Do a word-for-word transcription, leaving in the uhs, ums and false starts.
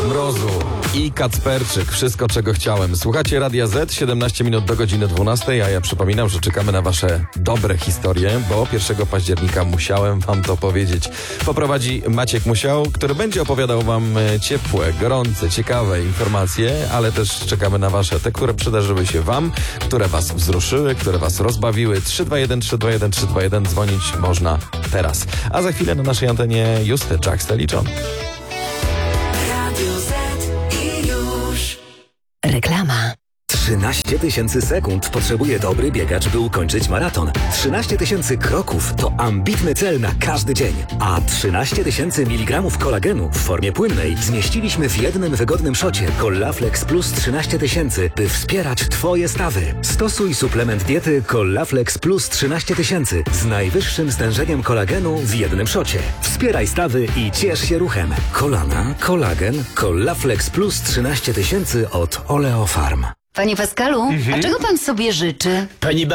Mrozu i Kacperczyk. Wszystko, czego chciałem. Słuchacie Radia Z, siedemnaście minut do godziny dwunastej, a ja przypominam, że czekamy na wasze dobre historie, bo pierwszego października musiałem wam to powiedzieć. Poprowadzi Maciek Musiał, który będzie opowiadał wam ciepłe, gorące, ciekawe informacje, ale też czekamy na wasze, te, które przydarzyły się wam, które was wzruszyły, które was rozbawiły. trzy dwa jeden trzy dwa jeden trzy dwa jeden, dzwonić można teraz. A za chwilę na naszej antenie Justy Jackson liczą. Reklama. trzynaście tysięcy sekund potrzebuje dobry biegacz, by ukończyć maraton. trzynaście tysięcy kroków to ambitny cel na każdy dzień. A trzynaście tysięcy miligramów kolagenu w formie płynnej zmieściliśmy w jednym wygodnym szocie Collaflex Plus trzynaście tysięcy, by wspierać Twoje stawy. Stosuj suplement diety Collaflex Plus trzynaście tysięcy z najwyższym stężeniem kolagenu w jednym szocie. Wspieraj stawy i ciesz się ruchem. Kolana, kolagen, Collaflex Plus trzynaście tysięcy od Oleofarm. Panie Pascalu, Mhm. a czego pan sobie życzy? Pani